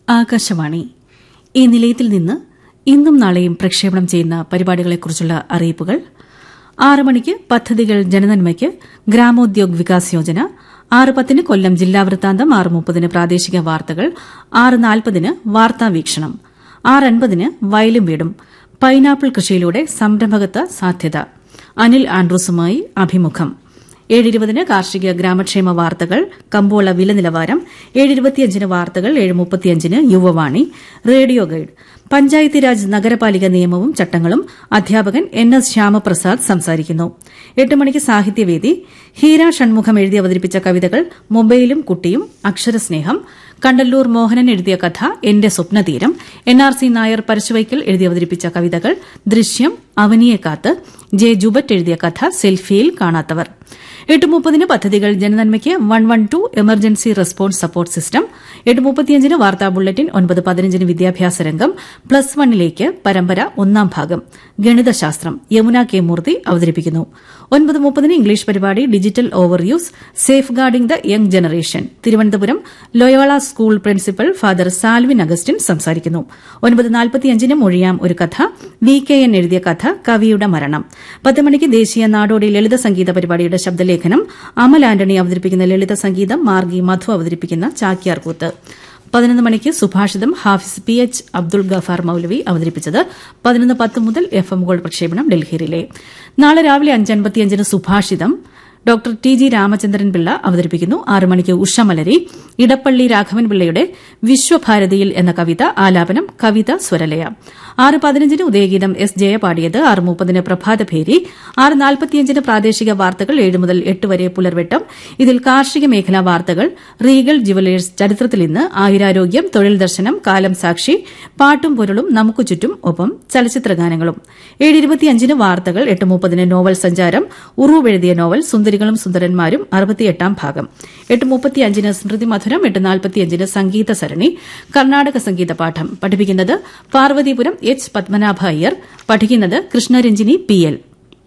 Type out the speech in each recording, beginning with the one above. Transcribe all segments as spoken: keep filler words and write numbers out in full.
ആകാശവാണി. ഈ നിലയത്തിൽ നിന്ന് ഇന്നും നാളെയും പ്രക്ഷേപണം ചെയ്യുന്ന പരിപാടികളെക്കുറിച്ചുള്ള അറിയിപ്പുകൾ. ആറ് മണിക്ക് പദ്ധതികൾ ജനനന്മയ്ക്ക് ഗ്രാമോദ്യോഗ് വികാസ് യോജന, ആറ് പത്തിന് കൊല്ലം ജില്ലാ വൃത്താന്തം, ആറ് മുപ്പതിന് പ്രാദേശിക വാർത്തകൾ, ആറ് നാൽപ്പതിന് വാർത്താ വീക്ഷണം, ആറ് അൻപതിന് വയലും വീടും, പൈനാപ്പിൾ കൃഷിയിലൂടെ സംരംഭകത്വ സാധ്യത, അനിൽ ആൻഡ്രൂസുമായി അഭിമുഖം, ഏഴിരുപതിന് കാർഷിക ഗ്രാമക്ഷേമ വാർത്തകൾ, കമ്പോള വില നിലവാരം, ഏഴിരുപത്തിയഞ്ചിന് വാർത്തകൾ, ഏഴ് മുപ്പത്തിയഞ്ചിന് യുവവാണി, റേഡിയോ ഗൈഡ്, പഞ്ചായത്തി രാജ് നഗരപാലിക നിയമവും ചട്ടങ്ങളും, അധ്യാപകൻ എൻ എസ് ശ്യാമപ്രസാദ് സംസാരിക്കുന്നു. എട്ട് മണിക്ക് സാഹിത്യവേദി, ഹീര ഷൺമുഖം എഴുതി അവതരിപ്പിച്ച കവിതകൾ മൊബൈലും കുട്ടിയും, അക്ഷരസ്നേഹം, കണ്ടല്ലൂർ മോഹനൻ എഴുതിയ കഥ എന്റെ സ്വപ്നതീരം, എൻ ആർ സി നായർ പരശുവൈക്കൽ എഴുതി അവതരിപ്പിച്ച കവിതകൾ ദൃശ്യം, അവനിയെക്കാത്ത്, ജെ ജുബറ്റ് എഴുതിയ കഥ സെൽഫിയിൽ കാണാത്തവർ. എട്ട് മുപ്പതിന് പദ്ധതികൾ ജനനന്മയ്ക്ക് one one two emergency response support system, എട്ട് മുപ്പത്തിയഞ്ചിന് വാർത്താ ബുള്ളറ്റിൻ, ഒൻപത് പതിനഞ്ചിന് വിദ്യാഭ്യാസ രംഗം, പ്ലസ് വണ്ണിലേക്ക് പരമ്പര ഒന്നാം ഭാഗം, ഗണിതശാസ്ത്രം, യമുന കെ മൂർത്തി അവതരിപ്പിക്കുന്നു. ഒൻപത് മുപ്പതിന് ഇംഗ്ലീഷ് പരിപാടി digital ഓവർയൂസ്, safe guarding the young generation, Thiruvananthapuram Loyola school principal father Salvin Augustine സംസാരിക്കുന്നു. ഒൻപത് നാൽപ്പത്തിയഞ്ചിന് മൊഴിയാം ഒരു കഥ, വി കെ എൻ എഴുതിയ കഥ കവിയുടെ മരണം. പത്ത് മണിക്ക് ദേശീയ നാടോടി ലളിത സംഗീത പരിപാടിയുടെ ശബ്ദലേഖനം, അമൽ ആന്റണി അവതരിപ്പിക്കുന്ന ലളിത സംഗീതം, മാർഗി മധു അവതരിപ്പിക്കുന്ന ചാക്യാർകൂത്ത്. പതിനൊന്ന് മണിക്ക് സുഭാഷിതം, ഹാഫിസ് പി എച്ച് അബ്ദുൾ ഗഫാർ മൌലവി അവതരിപ്പിച്ചത്. പതിനൊന്ന് പത്ത് മുതൽ എഫ് എം ഗോൾഡ് പ്രക്ഷേപണം ഡൽഹിയിലെ. നാളെ രാവിലെ അഞ്ചൻപത്തിയഞ്ചിന് സുഭാഷിതം doctor T G Ramachandran Pillai അവതരിപ്പിക്കുന്നു. ആറ് മണിക്ക് ഉഷമലരി, ഇടപ്പള്ളി രാഘവൻ പിള്ളയുടെ വിശ്വഭാരതിയിൽ എന്ന കവിത ആലാപനം, കവിത സ്വരലയ. ആറ് പതിനഞ്ചിന് ഉദയഗീതം എസ് ജയ പാടിയത്, ആറ് മുപ്പതിന് പ്രഭാതഭേരി, ആറ് നാൽപ്പത്തിയഞ്ചിന് പ്രാദേശിക വാർത്തകൾ, ഏഴ് മുതൽ എട്ട് വരെ പുലർവെട്ടം. ഇതിൽ കാർഷിക മേഖലാ വാർത്തകൾ, റീഗൽ ജുവലേഴ്സ് ചരിത്രത്തിൽ ഇന്ന്, ആയുരാരോഗ്യം, തൊഴിൽ ദർശനം, കാലം സാക്ഷി, പാട്ടും പൊരുളും, നമുക്ക് ചുറ്റും, ഒപ്പം ചലച്ചിത്രഗാനങ്ങളും. ഏഴ് ഇരുപത്തിയഞ്ചിന് വാർത്തകൾ, എട്ട് മുപ്പതിന് നോവൽ സഞ്ചാരം, ഉറൂവ് എഴുതിയ നോവൽ സുന്ദരികളും സുന്ദരന്മാരും അറുപത്തിയെട്ടാം ഭാഗം, എട്ട് മുപ്പത്തിയഞ്ചിന് സ്മൃതി മധുരം, എട്ട് നാൽപ്പത്തിയഞ്ചിന് സംഗീത സരണി, കർണാടക സംഗീത പാഠം. പഠിപ്പിക്കുന്നത് പാർവതിപുരം എച്ച് പത്മനാഭ അയ്യർ, പഠിക്കുന്നത് കൃഷ്ണരഞ്ജിനി പി എൽ.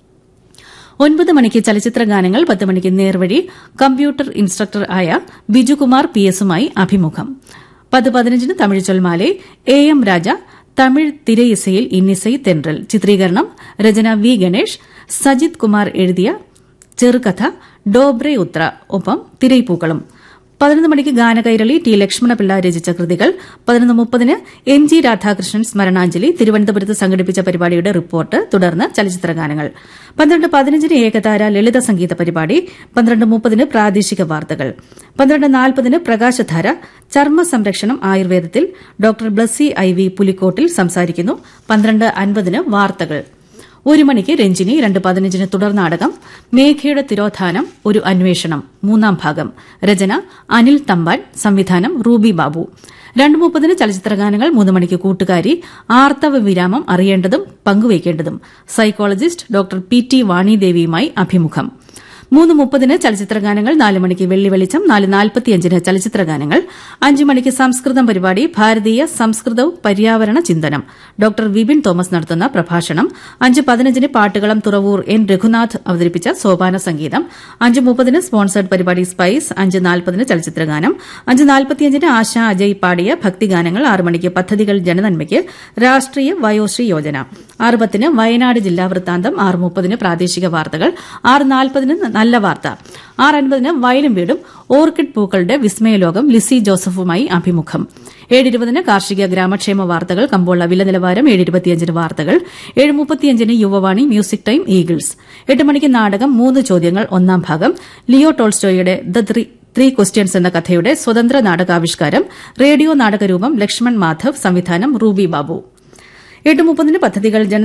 ഒൻപത് മണിക്ക് ചലച്ചിത്ര ഗാനങ്ങൾ, പത്ത് മണിക്ക് നേർവഴി, കമ്പ്യൂട്ടർ ഇൻസ്ട്രക്ടർ ആയ ബിജുകുമാർ പി എസുമായി അഭിമുഖം. പത്ത് പതിനഞ്ചിന് തമിഴ് ചൊൽമാലെ, എ എം രാജ തമിഴ് തിരയിസയിൽ ഇന്നിസൈ തെன்றൽ, ചിത്രീകരണം രചന വി ഗണേഷ്, സജിത് കുമാർ എഴുതിയ ചെറുകഥ ഡോബ്രെ ഉത്ര, ഒപ്പം തിരൈപ്പൂക്കളും. പതിനൊന്ന് മണിക്ക് ഗാനകൈരളി, ടി ലക്ഷ്മണപിള്ള രചിച്ച കൃതികൾ. പതിനൊന്ന് മുപ്പതിന് എം ജി രാധാകൃഷ്ണൻ സ്മരണാഞ്ജലി, തിരുവനന്തപുരത്ത് സംഘടിപ്പിച്ച പരിപാടിയുടെ റിപ്പോർട്ട്, തുടർന്ന് ചലച്ചിത്ര ഗാനങ്ങൾ. പന്ത്രണ്ട് പതിനഞ്ചിന് ഏകതാര ലളിത സംഗീത പരിപാടി, പന്ത്രണ്ട് മുപ്പതിന് പ്രാദേശിക വാർത്തകൾ. പന്ത്രണ്ട് നാൽപ്പതിന് പ്രകാശധാര, ചർമ്മ സംരക്ഷണം ആയുർവേദത്തിൽ, doctor Blessy I V Pulikkottil സംസാരിക്കുന്നു. പന്ത്രണ്ട് അൻപതിന് വാർത്തകൾ. ഒരു മണിക്ക് രഞ്ജിനി, രണ്ട് പതിനഞ്ചിന് തുടർ നാടകം മേഘയുടെ തിരോധാനം ഒരു അന്വേഷണം, മൂന്നാം ഭാഗം, രചന അനിൽ തമ്പാൻ, സംവിധാനം റൂബി ബാബു. രണ്ട് മുപ്പതിന് ചലച്ചിത്രഗാനങ്ങൾ, മൂന്ന് മണിക്ക് കൂട്ടുകാരി, ആർത്തവ വിരാമം അറിയേണ്ടതും പങ്കുവയ്ക്കേണ്ടതും, സൈക്കോളജിസ്റ്റ് ഡോക്ടർ പി ടി വാണിദേവിയുമായി അഭിമുഖം. മൂന്ന് മുപ്പതിന് ചലച്ചിത്രഗാനങ്ങൾ, നാല് മണിക്ക് വെള്ളി വെളിച്ചം, നാല് നാൽപ്പത്തിയഞ്ചിന് ചലച്ചിത്രഗാനങ്ങൾ, അഞ്ച് മണിക്ക് സംസ്കൃതം പരിപാടി, ഭാരതീയ സംസ്കൃതവും പര്യാവരണ ചിന്തനം, ഡോക്ടർ വിപിൻ തോമസ് നടത്തുന്ന പ്രഭാഷണം. അഞ്ച് പതിനഞ്ചിന് പാട്ടുകളം, തുറവൂർ എൻ രഘുനാഥ് അവതരിപ്പിച്ച സോപാന സംഗീതം. അഞ്ച് മുപ്പതിന് സ്പോൺസേഡ് പരിപാടി സ്പൈസ്, അഞ്ച് നാൽപ്പതിന് ചലച്ചിത്രഗാനം, അഞ്ച് നാൽപ്പത്തിയഞ്ചിന് ആശ അജയ് പാടിയ ഭക്തിഗാനങ്ങൾ. ആറ് മണിക്ക് പദ്ധതികൾ ജനനന്മയ്ക്ക് രാഷ്ട്രീയ വയോശ്രീ യോജന, ആറ് പത്തിന് വയനാട് ജില്ലാ വൃത്താന്തം, ആറ് മുപ്പതിന് പ്രാദേശിക വാർത്തകൾ, ആറ് നാൽപ്പതിന് നല്ല വാർത്ത, ആറ് അൻപതിന് വയലും വീടും, ഓർക്കിഡ് പൂക്കളുടെ വിസ്മയലോകം, ലിസി ജോസഫുമായി അഭിമുഖം. ഏഴിരുപതിന് കാർഷിക ഗ്രാമക്ഷേമ വാർത്തകൾ, കമ്പോള വില നിലവാരം, ഏഴിരുപത്തിയഞ്ചിന് വാർത്തകൾ, ഏഴ് മുപ്പത്തിയഞ്ചിന് യുവവാണി മ്യൂസിക് ടൈം ഈഗിൾസ്. എട്ട് മണിക്ക് നാടകം മൂന്ന് ചോദ്യങ്ങൾ ഒന്നാം ഭാഗം, Leo ടോൾസ്റ്റോയുടെ the three three questions എന്ന കഥയുടെ സ്വതന്ത്ര നാടകാവിഷ്കാരം, റേഡിയോ നാടകരൂപം ലക്ഷ്മൺ മാധവ്, സംവിധാനം റൂബി ബാബു. എട്ട് മുപ്പതിന് പദ്ധതികൾ ജന